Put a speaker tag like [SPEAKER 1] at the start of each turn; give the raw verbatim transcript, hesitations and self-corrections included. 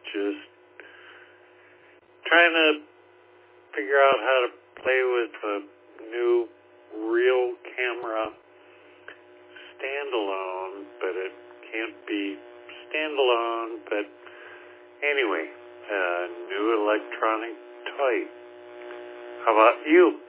[SPEAKER 1] just trying to figure out how to play with a new real camera standalone, but it can't be standalone. But anyway, a new electronic toy. How about you?